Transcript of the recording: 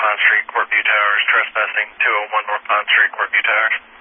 Pond Street, Courtview Towers, trespassing 201 North Pond Street, Courtview Towers.